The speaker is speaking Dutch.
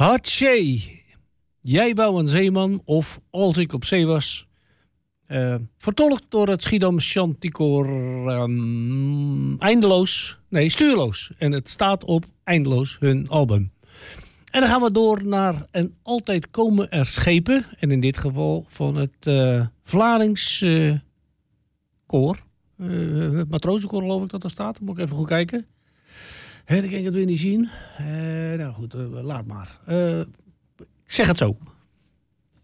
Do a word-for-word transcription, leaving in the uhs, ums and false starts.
Hatsé, jij wou een zeeman of als ik op zee was. Uh, vertolkt door het Schiedam Chanticoor um, Eindeloos. Nee, Stuurloos. En het staat op Eindeloos, hun album. En dan gaan we door naar En altijd komen er schepen. En in dit geval van het uh, Vlaardings uh, koor. Uh, het matrozenkoor geloof ik dat er staat. Moet ik even goed kijken. He, ik kan het weer niet zien. Uh, nou goed, uh, laat maar. Uh, ik zeg het zo.